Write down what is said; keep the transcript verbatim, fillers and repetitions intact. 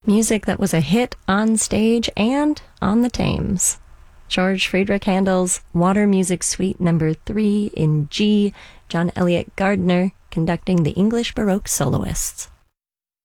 Music that was a hit on stage and on the Thames. George Friedrich Handel's Water Music Suite Number three in G, John Elliott Gardner conducting the English Baroque soloists.